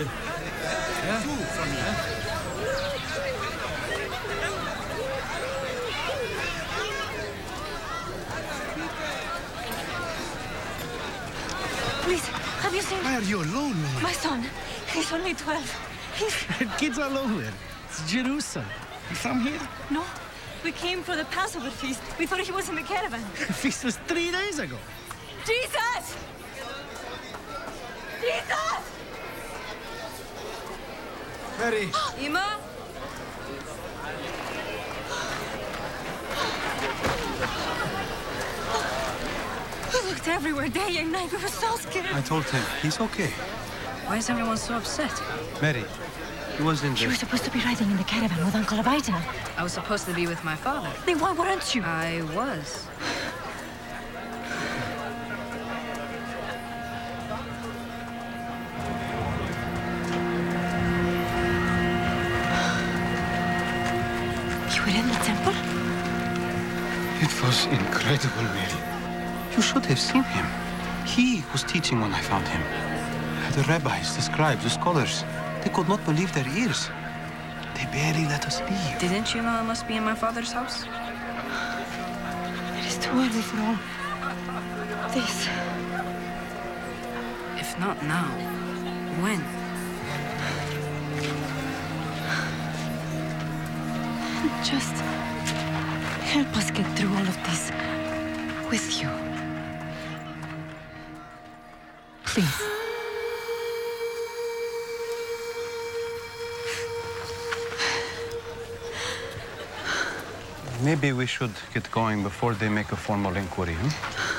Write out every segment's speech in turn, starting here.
Please, have you seen Why are you alone, woman? my son? He's only 12. He's... Kids all over. It's Jerusalem. You from here? No. We came for the Passover feast. We thought he was in the caravan. The feast was 3 days ago. Jesus! Jesus! Mary. Ima? We looked everywhere, day and night. We were so scared. I told him, he's okay. Why is everyone so upset? Mary, he was in You the... were supposed to be riding in the caravan with Uncle Abida. I was supposed to be with my father. Then why weren't you? I was. You were in the temple? It was incredible, Mary. You should have seen him. He was teaching when I found him. The rabbis, the scribes, the scholars, they could not believe their ears. They barely let us leave. Didn't you know I must be in my father's house? It is too early for all this. If not now, when? Just help us get through all of this with you. Please. Maybe we should get going before they make a formal inquiry, huh?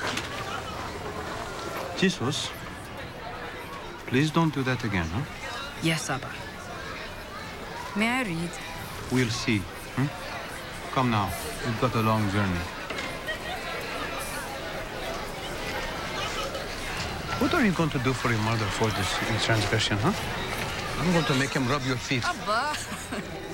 Jesus, please don't do that again, huh? Yes, Abba. May I read? We'll see. Come now. We've got a long journey. What are you going to do for your mother for this transgression, huh? I'm going to make him rub your feet. Abba!